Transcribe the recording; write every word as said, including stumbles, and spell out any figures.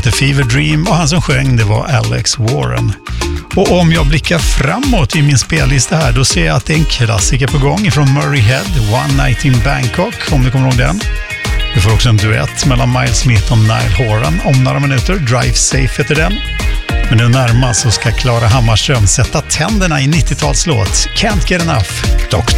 heter Fever Dream och han som sjöng det var Alex Warren. Och om jag blickar framåt i min spellista här, då ser jag att det är en klassiker på gång från Murray Head, One Night in Bangkok, om du kommer ihåg den. Vi får också en duett mellan Miles Smith och Niall Horan om några minuter. Drive Safe heter den. Men nu närmast så ska Klara Hammarström sätta tänderna i nittiotalslåt Can't Get Enough, doktor